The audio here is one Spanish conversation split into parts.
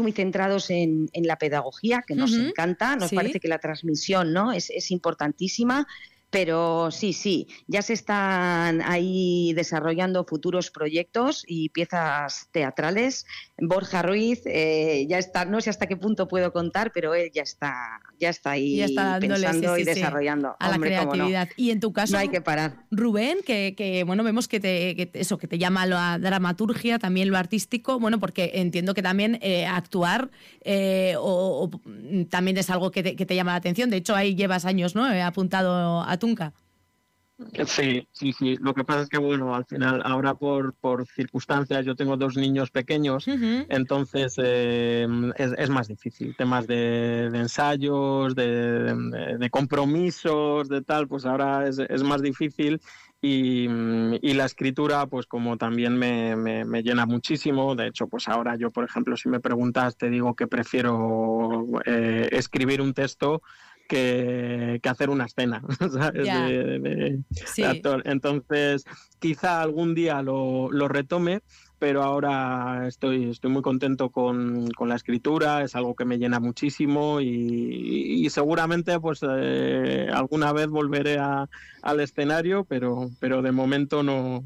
muy centrados en la pedagogía, que nos encanta, nos parece que la transmisión, ¿no?, es importantísima. Pero sí, ya se están ahí desarrollando futuros proyectos y piezas teatrales. Borja Ruiz ya está, no sé hasta qué punto puedo contar, pero él ya está ahí ya está dándole, pensando y desarrollando. A la creatividad. No. Y en tu caso, no hay que parar. Rubén, que bueno, vemos que te llama la dramaturgia, también lo artístico, bueno, porque entiendo que también actuar o también es algo que te llama la atención. De hecho, ahí llevas años, ¿no?, apuntado a Tunca. Sí. Lo que pasa es que, bueno, al final, ahora por circunstancias, yo tengo 2 niños pequeños, entonces es más difícil. Temas de ensayos, de compromisos, de tal, pues ahora es más difícil. Y la escritura, pues como también me llena muchísimo. De hecho, pues ahora yo, por ejemplo, si me preguntas, te digo que prefiero escribir un texto que hacer una escena, ¿sabes? Sí. De actor. Entonces, quizá algún día lo retome, pero ahora estoy muy contento con la escritura, es algo que me llena muchísimo y seguramente pues alguna vez volveré al escenario, pero de momento no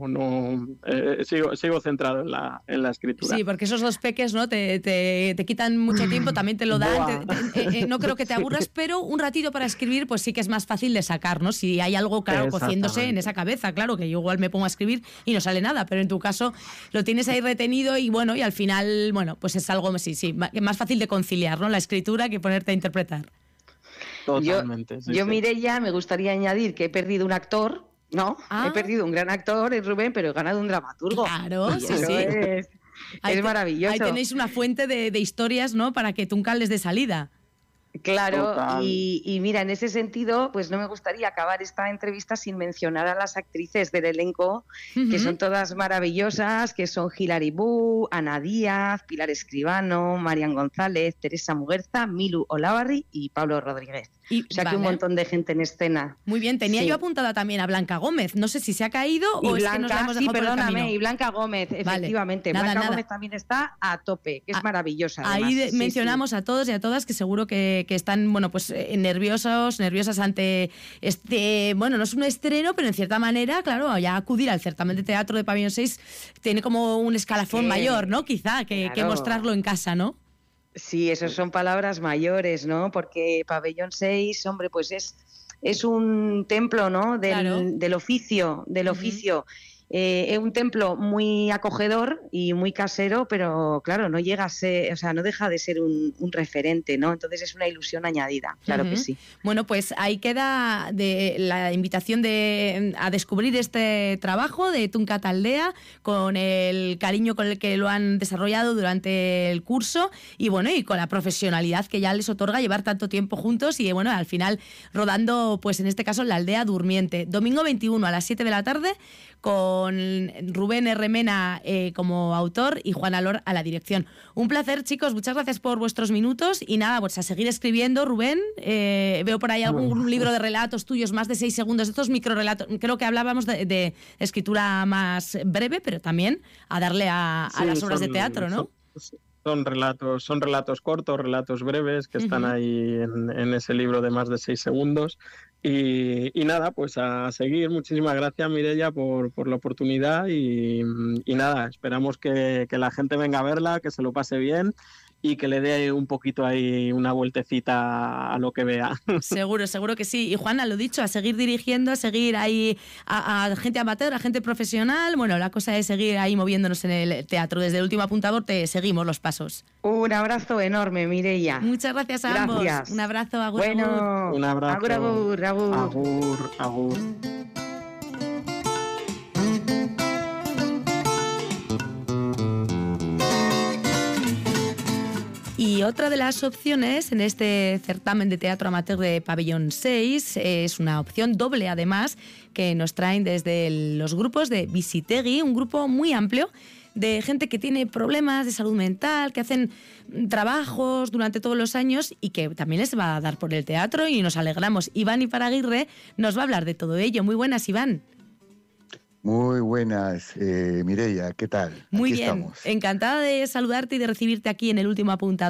sigo centrado en la escritura. Sí, porque esos 2 peques, ¿no?, te quitan mucho tiempo, también te lo dan, no creo que te aburras, pero un ratito para escribir pues sí que es más fácil de sacar, ¿no? Si hay algo, claro, cociéndose en esa cabeza, claro, que yo igual me pongo a escribir y no sale nada, pero en tu caso lo tienes ahí retenido y bueno, y al final, bueno, pues es algo más fácil de conciliar, ¿no?, la escritura que ponerte a interpretar. Totalmente. Yo Mireia, me gustaría añadir que he perdido un actor, ¿no? He perdido un gran actor, es Rubén, pero he ganado un dramaturgo. Claro, sí. Es maravilloso. Ahí tenéis una fuente de historias, ¿no?, para que Tunca les dé salida. Claro, y mira, en ese sentido, pues no me gustaría acabar esta entrevista sin mencionar a las actrices del elenco, que son todas maravillosas, que son Hilary Bú, Ana Díaz, Pilar Escribano, Marian González, Teresa Muguerza, Milu Olavarri y Pablo Rodríguez. O sea que un montón de gente en escena. Muy bien, tenía yo apuntada también a Blanca Gómez, no sé si se ha caído o Blanca, es que nos la hemos dejado por el camino. Y Blanca Gómez, efectivamente. Vale. Blanca Gómez también está a tope, que es maravillosa. Además. Ahí mencionamos a todos y a todas que seguro que están, bueno, pues nerviosas ante bueno, no es un estreno, pero en cierta manera, claro, ya acudir al certamen de teatro de Pabellón 6 tiene como un escalafón mayor, ¿no? Quizá, que mostrarlo en casa, ¿no? Sí, esas son palabras mayores, ¿no? Porque Pabellón 6, hombre, pues es un templo, ¿no?, del oficio, Es un templo muy acogedor y muy casero, pero claro, no llega a ser, o sea, no deja de ser un referente, ¿no? Entonces es una ilusión añadida, claro que sí. Bueno, pues ahí queda la invitación a descubrir este trabajo de Tunca Taldea, con el cariño con el que lo han desarrollado durante el curso y bueno, y con la profesionalidad que ya les otorga llevar tanto tiempo juntos y bueno, al final rodando, pues en este caso, La Aldea Durmiente. Domingo 21 a las 7 de la tarde, con Rubén R. Mena como autor y Juan Alor a la dirección. Un placer, chicos, muchas gracias por vuestros minutos y nada, pues a seguir escribiendo, Rubén. Veo por ahí algún libro de relatos tuyos, más de 6 segundos, estos microrelatos. Creo que hablábamos de escritura más breve, pero también a darle a las obras de teatro, ¿no? Son relatos cortos, relatos breves que están ahí en ese libro de más de 6 segundos. Y nada, pues a seguir. Muchísimas gracias, Mireia, por la oportunidad y nada, esperamos que la gente venga a verla, que se lo pase bien y que le dé un poquito ahí una vueltecita a lo que vea. Seguro que sí. Y Juana, lo dicho, a seguir dirigiendo, a seguir ahí a gente amateur, a gente profesional. Bueno, la cosa es seguir ahí moviéndonos en el teatro. Desde el último apuntador te seguimos los pasos. Un abrazo enorme, Mireia. Muchas gracias a ambos. Un abrazo, agur. Bueno, un abrazo. Agur. Agur. Y otra de las opciones en este certamen de teatro amateur de Pabellón 6 es una opción doble, además, que nos traen desde los grupos de Visitegui, un grupo muy amplio de gente que tiene problemas de salud mental, que hacen trabajos durante todos los años y que también les va a dar por el teatro y nos alegramos. Iván Iparaguirre nos va a hablar de todo ello. Muy buenas, Iván. Muy buenas, Mireia, ¿qué tal? Muy aquí bien, estamos. Encantada de saludarte y de recibirte aquí en el último apuntador.